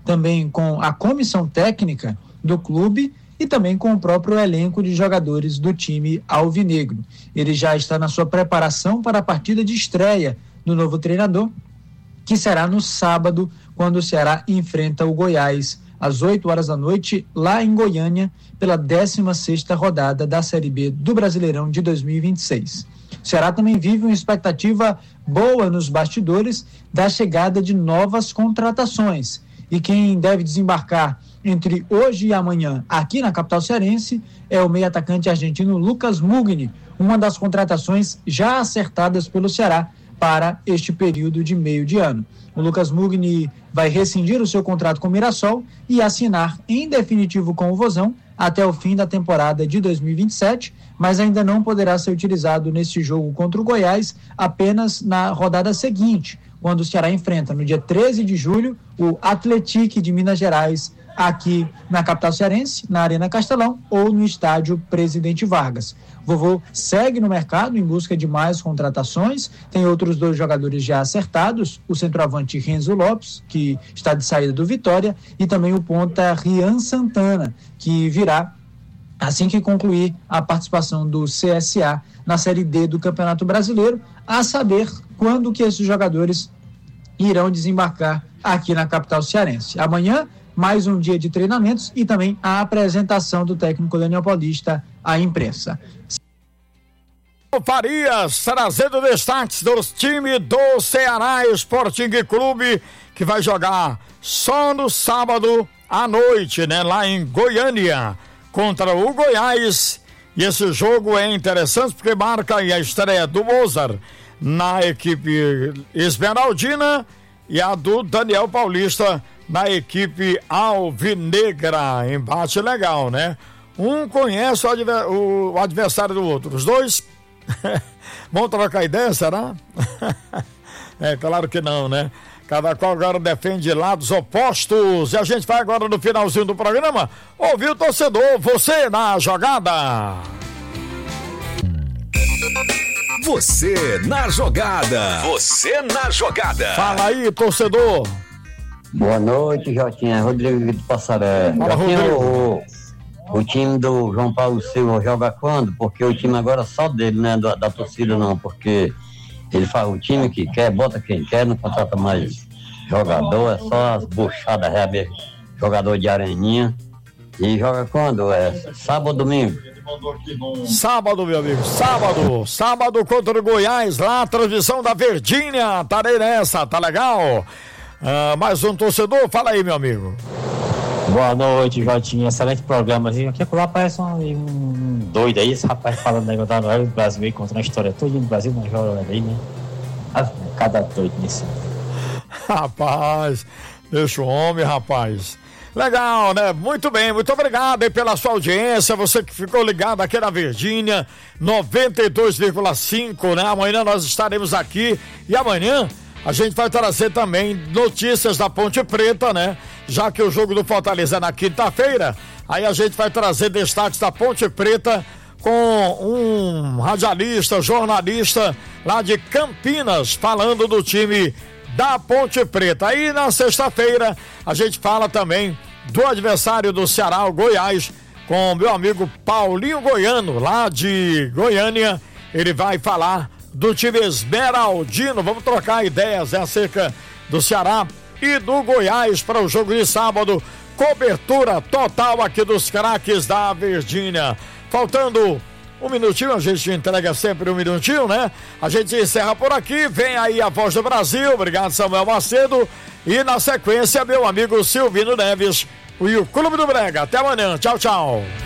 também com a comissão técnica do clube e também com o próprio elenco de jogadores do time alvinegro. Ele já está na sua preparação para a partida de estreia do novo treinador, que será no sábado, quando o Ceará enfrenta o Goiás, às 8 horas da noite, lá em Goiânia, pela 16ª rodada da Série B do Brasileirão de 2026. O Ceará também vive uma expectativa boa nos bastidores da chegada de novas contratações. E quem deve desembarcar entre hoje e amanhã aqui na capital cearense é o meio-atacante argentino Lucas Mugni, uma das contratações já acertadas pelo Ceará para este período de meio de ano. O Lucas Mugni vai rescindir o seu contrato com o Mirassol e assinar em definitivo com o Vozão até o fim da temporada de 2027, mas ainda não poderá ser utilizado neste jogo contra o Goiás, apenas na rodada seguinte, quando o Ceará enfrenta no dia 13 de julho o Atlético de Minas Gerais, aqui na capital cearense, na Arena Castelão ou no estádio Presidente Vargas. Vovô segue no mercado em busca de mais contratações, tem outros 2 jogadores já acertados, o centroavante Renzo Lopes, que está de saída do Vitória, e também o ponta Rian Santana, que virá assim que concluir a participação do CSA na Série D do Campeonato Brasileiro, a saber quando que esses jogadores irão desembarcar aqui na capital cearense. Amanhã, mais um dia de treinamentos e também a apresentação do técnico Daniel Paulista à imprensa. Farias, trazendo destaques dos times do Ceará Sporting Clube, que vai jogar só no sábado à noite, né? Lá em Goiânia, contra o Goiás. E esse jogo é interessante porque marca aí a estreia do Mozart na equipe esmeraldina e a do Daniel Paulista na equipe alvinegra. Embate legal, né? Um conhece o adversário do outro. Os dois vão trocar ideia, será? É claro que não, né? Cada qual agora defende lados opostos. E a gente vai agora no finalzinho do programa ouvir o torcedor. Você na jogada. Você na jogada. Você na jogada. Fala aí, torcedor. Boa noite, Jotinha. Rodrigo de Passaré. Jotinha, o time do João Paulo Silva joga quando? Porque o time agora é só dele, né? Da torcida não, porque ele faz o time que quer, bota quem quer, não contrata mais jogador, é só as buchadas, jogador de areninha. E joga quando? É sábado ou domingo? Sábado, meu amigo, sábado contra o Goiás, lá a transmissão da Verdinha, tarei nessa, tá legal? Mais um torcedor, fala aí, meu amigo. Boa noite, Jotinha, excelente programa. Aqui lá parece um doido aí, esse rapaz falando negócio da novela do Brasil, contando a história toda do Brasil, mas joga aí, né? Cada doido nisso. Rapaz, deixa o homem, rapaz. Legal, né? Muito bem, muito obrigado aí pela sua audiência, você que ficou ligado aqui na Verdinha 92,5, né? Amanhã nós estaremos aqui e amanhã a gente vai trazer também notícias da Ponte Preta, né? Já que o jogo do Fortaleza é na quinta-feira, aí a gente vai trazer destaques da Ponte Preta com um radialista, jornalista lá de Campinas, falando do time da Ponte Preta. Aí na sexta-feira a gente fala também do adversário do Ceará, o Goiás, com o meu amigo Paulinho Goiano, lá de Goiânia. Ele vai falar do time esmeraldino. Vamos trocar ideias acerca do Ceará e do Goiás para o jogo de sábado. Cobertura total aqui dos craques da Verdinha. Faltando um minutinho, a gente entrega sempre um minutinho, né? A gente encerra por aqui, vem aí a Voz do Brasil, obrigado Samuel Macedo, e na sequência meu amigo Silvino Neves e o Clube do Brega. Até amanhã, tchau, tchau.